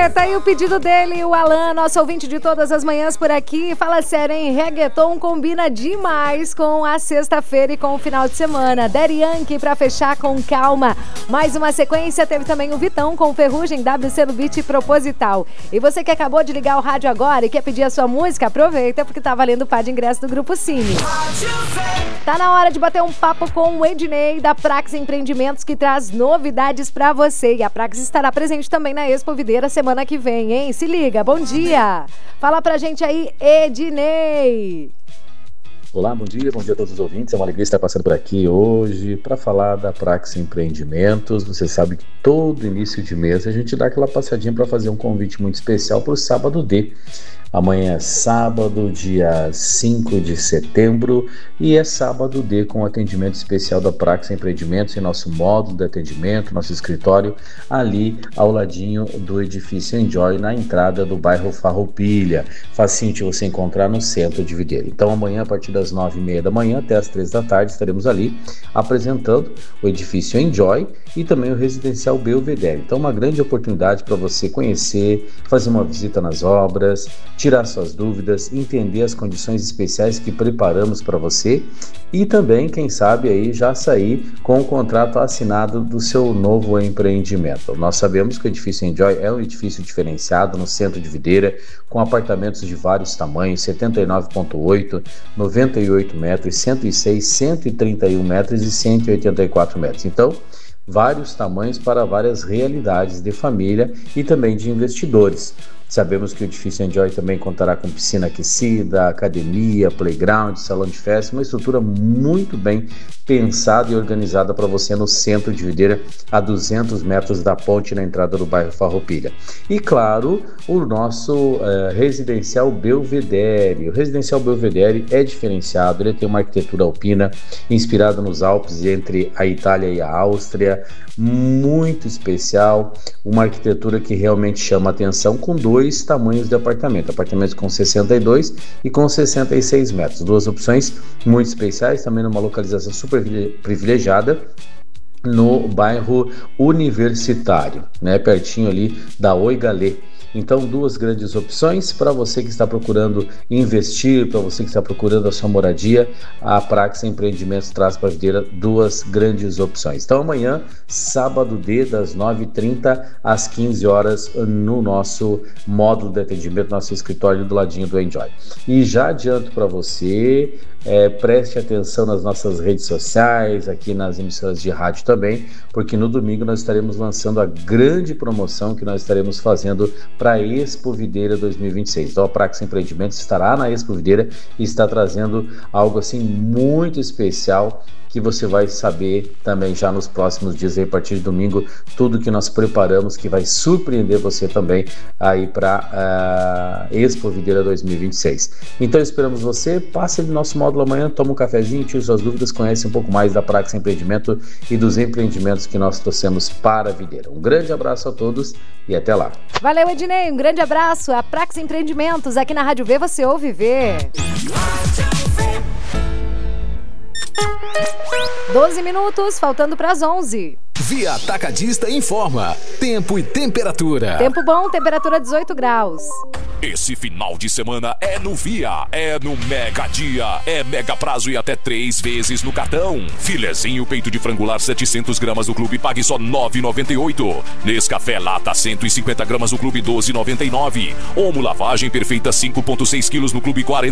Tá aí o pedido dele, o Alan, nosso ouvinte de todas as manhãs por aqui. Fala sério, hein? Reggaeton combina demais com a sexta-feira e com o final de semana. Daddy Yankee pra fechar com calma. Mais uma sequência, teve também o Vitão com Ferrugem, WC no beat proposital. E você que acabou de ligar o rádio agora e quer pedir a sua música, aproveita porque tá valendo o par de ingresso do Grupo Cine. Tá na hora de bater um papo com o Ednei da Prax Empreendimentos, que traz novidades pra você. E a Prax estará presente também na Expo Videira semana que vem, hein? Se liga, bom dia! Fala pra gente aí, Ednei! Olá, bom dia a todos os ouvintes. É uma alegria estar passando por aqui hoje para falar da Prax Empreendimentos. Você sabe que todo início de mês a gente dá aquela passadinha para fazer um convite muito especial para o Sábado D. Amanhã é sábado, dia 5 de setembro, e é sábado D com atendimento especial da Prax Empreendimentos em nosso módulo de atendimento, nosso escritório, ali ao ladinho do edifício Enjoy, na entrada do bairro Farroupilha. Facinho de você encontrar no centro de Videira. Então amanhã, a partir das 9h30 da manhã até as 3 da tarde, estaremos ali apresentando o edifício Enjoy e também o residencial Belvedere. Então uma grande oportunidade para você conhecer, fazer uma visita nas obras, tirar suas dúvidas, entender as condições especiais que preparamos para você e também, quem sabe, aí já sair com o contrato assinado do seu novo empreendimento. Nós sabemos que o edifício Enjoy é um edifício diferenciado no centro de Videira, com apartamentos de vários tamanhos, 79,8, 98 metros, 106, 131 metros e 184 metros. Então, vários tamanhos para várias realidades de família e também de investidores. Sabemos que o edifício Enjoy também contará com piscina aquecida, academia, playground, salão de festa, uma estrutura muito bem pensada e organizada para você no centro de Videira, a 200 metros da ponte na entrada do bairro Farroupilha. E claro, o nosso residencial Belvedere. O residencial Belvedere é diferenciado, ele tem uma arquitetura alpina inspirada nos Alpes entre a Itália e a Áustria, muito especial, uma arquitetura que realmente chama atenção, com dois tamanhos de apartamento, apartamentos com 62 e com 66 metros, duas opções muito especiais, também numa localização super privilegiada, no bairro Universitário, né, pertinho ali da Oi Galê. Então, duas grandes opções para você que está procurando investir, para você que está procurando a sua moradia. A Prax Empreendimentos traz para a Videira duas grandes opções. Então, amanhã, sábado D, das 9h30 às 15 horas, no nosso módulo de atendimento, nosso escritório do ladinho do Enjoy. E já adianto para você, preste atenção nas nossas redes sociais, aqui nas emissoras de rádio também, porque no domingo nós estaremos lançando a grande promoção que nós estaremos fazendo para a Expo Videira 2026. Então a Prax Empreendimentos estará na Expo Videira e está trazendo algo assim muito especial, que você vai saber também já nos próximos dias, aí, a partir de domingo, tudo que nós preparamos, que vai surpreender você também aí para Expo Videira 2026. Então esperamos você, passe no nosso módulo amanhã, toma um cafezinho, tire suas dúvidas, conhece um pouco mais da Prax Empreendimento e dos empreendimentos que nós trouxemos para a Videira. Um grande abraço a todos e até lá. Valeu, Ednei, um grande abraço. A Prax Empreendimentos, aqui na Rádio V, você ouve ver. 12 minutos, faltando para as 11. Via Atacadista informa. Tempo e temperatura. Tempo bom, temperatura 18 graus. Esse final de semana é no Via, é no Mega Dia, é mega prazo e até 3 vezes no cartão. Filezinho peito de frangular 700 gramas do clube, pague só R$ 9,98. Nescafé lata 150 gramas do clube, R$ 12,99. Omo lavagem perfeita 5,6 quilos no clube, R$ 40.